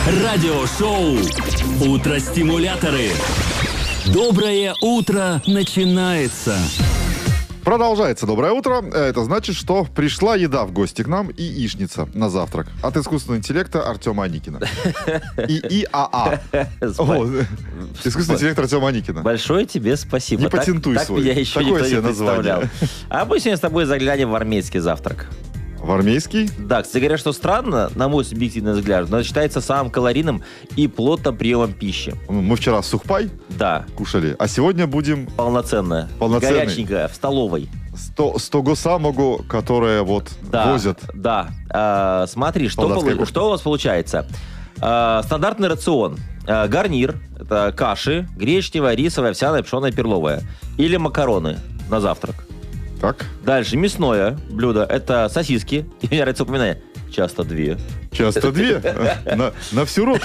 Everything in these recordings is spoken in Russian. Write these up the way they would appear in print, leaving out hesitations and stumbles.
Радиошоу «Утро-стимуляторы». Доброе утро начинается. Продолжается доброе утро. Это значит, что пришла еда в гости к нам и яичница на завтрак. От искусственного интеллекта Артема Аникина. ИАА. Искусственный интеллект Артема Аникина. Большое тебе спасибо. Не патентуй так свой. Меня еще Такое никто себе не представлял. название. А мы сегодня с тобой заглянем в армейский завтрак. В армейский? Да, кстати говоря, что странно, на мой субъективный взгляд, но это считается самым калорийным и плотным приемом пищи. Мы вчера сухпай Да. кушали, а сегодня будем Полноценная. Полноценный. Горяченькая, в столовой. 100 самого, которые вот Да, возят. да. Смотри, что Солдатская кухня. у вас получается. Стандартный рацион. Гарнир, это каши, гречневая, рисовая, овсяная, пшеная, перловая. Или макароны на завтрак. Так, Дальше мясное блюдо. Это сосиски. И мне нравится упоминание. Часто 2. часто 2 на всю роту.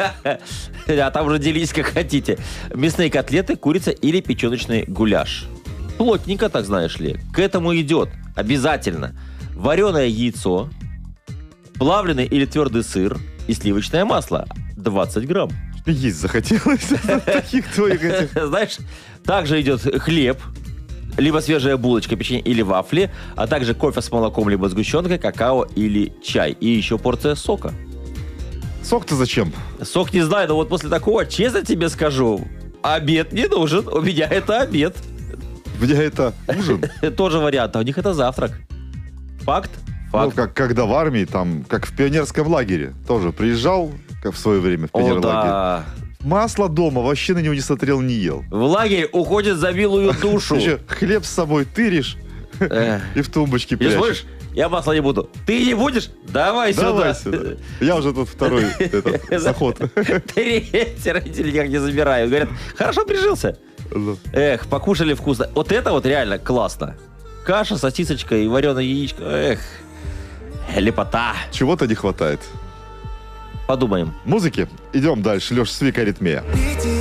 А там уже делись как хотите. Мясные котлеты, курица или печеночный гуляш. Плотненько, так знаешь ли. К этому идет обязательно вареное яйцо, плавленый или твердый сыр и сливочное масло. 20 грамм. Есть захотелось таких твоих этих. Знаешь, также идет хлеб, либо свежая булочка, печенье или вафли, а также кофе с молоком, либо сгущенкой, какао или чай. И еще порция сока. Сок-то зачем? Сок не знаю, но вот после такого, честно тебе скажу, обед не нужен. У меня это обед. У меня это ужин. Тоже вариант, а у них это завтрак. Факт? Ну, Факт. как когда в армии, там, как в пионерском лагере. Тоже приезжал, как в свое время, в О, пионерлагерь. да. Масло дома, вообще на него не смотрел, не ел. В лагерь уходит за милую душу. Еще хлеб с собой тыришь и в тумбочке И прячешь. слышишь, я масло не буду. Ты не будешь? Давай Давай сюда. сюда. Я уже тут второй заход. Третий родители никак не забираю. Говорят, хорошо прижился. Эх, покушали вкусно. Вот это вот реально классно. Каша, сосисочка и вареное яичко. Эх, лепота. Чего-то не хватает. Подумаем. Музыки. Идем дальше. Леша, Свик, Аритмия. Пить